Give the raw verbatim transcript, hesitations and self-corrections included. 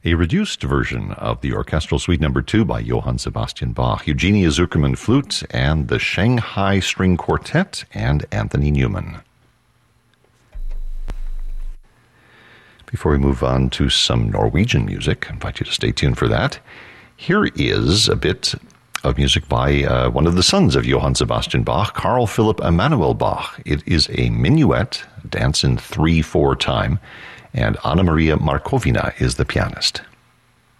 A reduced version of the Orchestral Suite Number two by Johann Sebastian Bach, Eugenia Zuckerman flute, and the Shanghai String Quartet, and Anthony Newman. Before we move on to some Norwegian music, I invite you to stay tuned for that. Here is a bit of music by uh, one of the sons of Johann Sebastian Bach, Carl Philipp Emanuel Bach. It is a minuet, dance in three four time, and Anna Maria Markovina is the pianist.